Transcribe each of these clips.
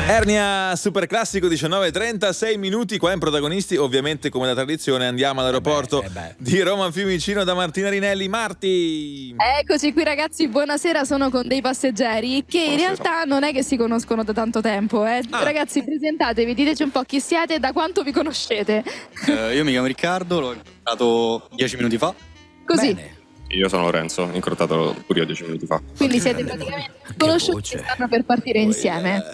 Ernia, super classico, 19:30, 6 minuti qua in Protagonisti. Ovviamente, come da tradizione, andiamo all'aeroporto di Roma Fiumicino da Martina Rinelli. Marti! Eccoci qui ragazzi, buonasera, sono con dei passeggeri che in realtà non è che si conoscono da tanto tempo. Ragazzi, presentatevi, diteci un po' chi siete e da quanto vi conoscete. Io mi chiamo Riccardo, l'ho incontrato 10 minuti fa. Così. Bene. Io sono Lorenzo, incrottato pure io 10 minuti fa. Quindi siete praticamente conosciuti e stanno per partire insieme.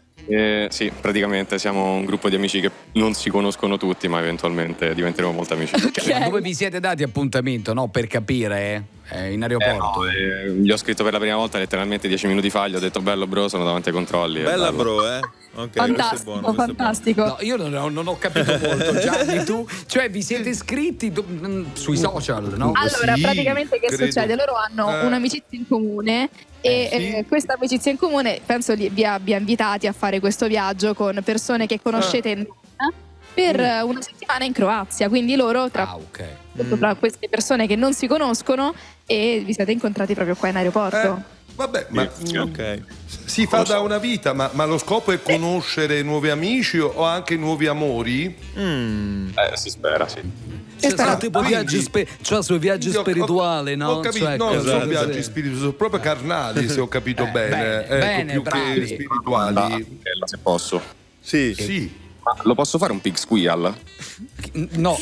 Sì, praticamente siamo un gruppo di amici che non si conoscono tutti, ma eventualmente diventeremo molto amici. Ok. Dove vi siete dati appuntamento, no? Per capire, in aeroporto. Gli ho scritto per la prima volta letteralmente 10 minuti fa, gli ho detto bello bro, sono davanti ai controlli. Bella bro, Ok, Fantastico, questo è buono, fantastico. No, io non ho capito molto, Gianni, tu? Cioè vi siete iscritti sui social, no? Allora, Sì, praticamente che credo. succede? Loro hanno un'amicizia in comune e questa amicizia in comune penso vi abbia invitati a fare questo viaggio con persone che conoscete in per una settimana in Croazia, quindi loro tra queste persone che non si conoscono e vi siete incontrati proprio qua in aeroporto. Vabbè, ma Ok. si fa da una vita, ma lo scopo è conoscere nuovi amici o anche nuovi amori? Si spera, sì. Cioè, tipo quindi- cioè sui viaggi spirituali, no? Ho capito, Cioè, non cose sono così. viaggi spirituali, sono proprio carnali, se ho capito bene. bene, più bravi. che spirituali. Se posso. Sì. Sì. Ma lo posso fare un pig squeal? No,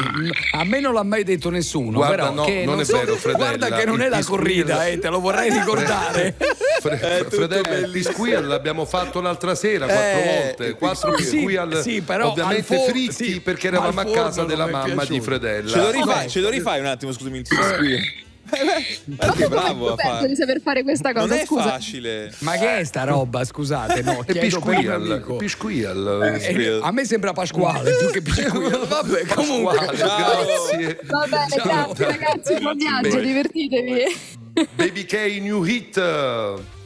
a me non l'ha mai detto nessuno. Guarda, però no, che non è vero, Fredella. Guarda che non è Il la Pisquil- corrida, te lo vorrei ricordare. Fredella, il Pisquil l'abbiamo fatto l'altra sera 4 volte. 4 sì, Pisquil, sì, però ovviamente al fritti sì, perché al eravamo a forno casa non della mi è mamma di piaciuto. Fredella. Ce lo rifai un attimo, scusami, il qui. Perché bravo a Penso fare. di saper fare questa cosa, Non è scusa. facile. Ma che è sta roba, scusate? No, E chiedo per un Pisquil, amico. Pisquil. A me sembra Pasquale più che Pisquil. Vabbè, comunque. Grazie. Va bene, grazie ragazzi, buon viaggio, divertitevi. Baby K New Hit.